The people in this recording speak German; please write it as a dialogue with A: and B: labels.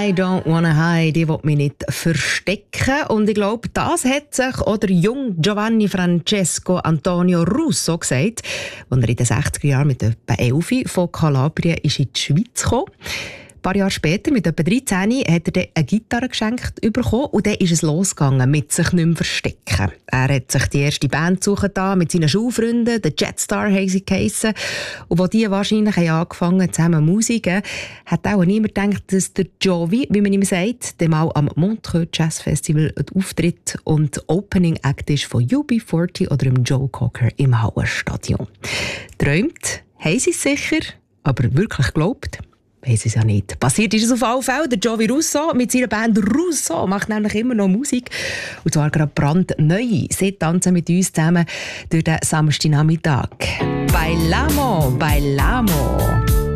A: I don't wanna hide, ich will mich nicht verstecken. Und ich glaube, das hat sich auch der junge Giovanni Francesco Antonio Russo gesagt, als er in den 60er Jahren mit etwa 11 von Kalabrien in die Schweiz kam. Ein paar Jahre später, mit etwa 13, hat er dann eine Gitarre geschenkt bekommen und dann ist es losgegangen mit sich nicht mehr verstecken. Er hat sich die erste Band gesucht mit seinen Schulfreunden, den Jetstar haben sie geheissen. Und als die wahrscheinlich angefangen zusammen Musiken, hat auch niemand gedacht, dass der Jovi, wie man ihm sagt, dann mal am Montreux Jazz Festival auftritt und Opening Act ist von UB40 oder dem Joe Cocker im Hauerstadion. Träumt haben sie es sicher, aber wirklich geglaubt weiss es ja nicht. Passiert ist es auf alle Fälle. Der Jovi Russo mit seiner Band Russo macht nämlich immer noch Musik. Und zwar gerade brandneu. Sie tanzen mit uns zusammen durch den Samstagnachmittag. Bailamo, bailamo.